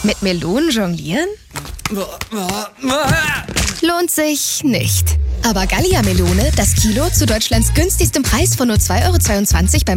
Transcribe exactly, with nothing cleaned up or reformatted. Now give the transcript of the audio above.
Mit Melonen jonglieren? Lohnt sich nicht. Aber Gallia-Melone, das Kilo zu Deutschlands günstigstem Preis von nur zwei Euro zweiundzwanzig beim